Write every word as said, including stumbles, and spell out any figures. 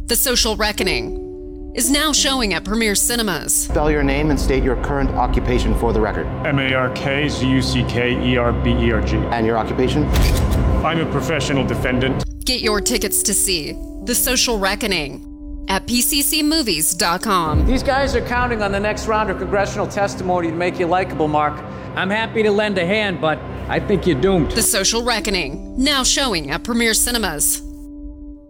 The Social Reckoning is now showing at Premiere Cinemas. Spell your name and state your current occupation for the record. M A R K Z U C K E R B E R G. And your occupation? I'm a professional defendant. Get your tickets to see The Social Reckoning at P C C movies dot com. These guys are counting on the next round of congressional testimony to make you likable, Mark. I'm happy to lend a hand, but I think you're doomed. The Social Reckoning, now showing at Premiere Cinemas.